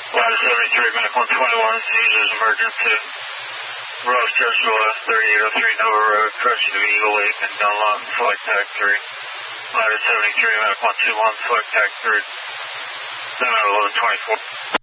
Ladder 73, Medic 121, seizures emergency. Ross Joshua, 3803 Nova Road, approaching to Eagle Lake and Dunlop, select tag 3. Ladder 73, Medic 121, select tag 3. 7 out of 1124.